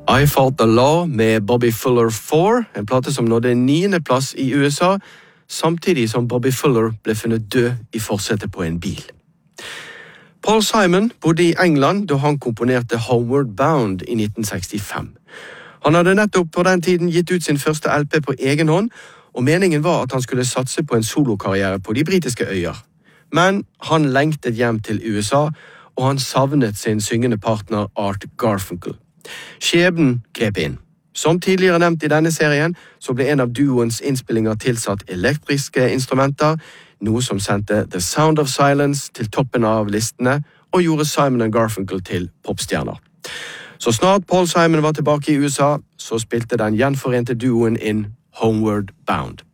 I Fought the Law med Bobby Fuller 4, en plate som nådde 9. plass i USA, samtidig som Bobby Fuller ble funnet død i forsetet på en bil. Paul Simon bodde i England da han komponerte Homeward Bound i 1965. Han hadde nettopp på den tiden gitt ut sin første LP på egen hånd, og meningen var at han skulle satse på en solokarriere på de britiske øyer. Men han lengtet hjem til USA, og han savnet sin syngende partner Art Garfunkel. Skjebnen grep inn. Som tidligere nevnt i denne serien, så ble en av duoens innspillinger tilsatt elektriske instrumenter, noe som sendte The Sound of Silence til toppen av listene og gjorde Simon & Garfunkel til popstjerner. Så snart Paul Simon var tilbake i USA, så spilte den gjenforente duoen inn Homeward Bound.